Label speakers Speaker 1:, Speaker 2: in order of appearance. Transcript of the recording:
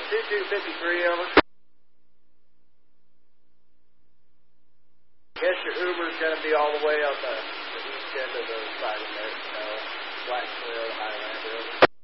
Speaker 1: 2253 over. Guess your Uber's going to be all the way on the east end of the siding there. Black Trail, Highlander.